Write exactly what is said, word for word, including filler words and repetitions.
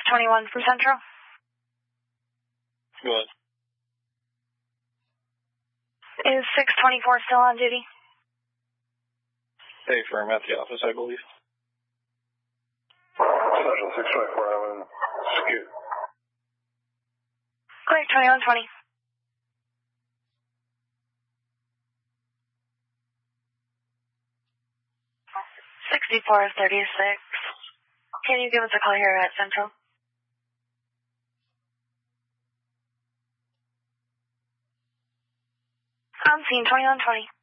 twenty-one from Central. Go ahead. Is six twenty-four still on duty? Hey, firm at the office, I believe. Special six twenty-four, I'm in Scoot. Clear, twenty-one twenty. sixty-four thirty-six. Can you give us a call here at Central? I'm seeing twenty-one twenty.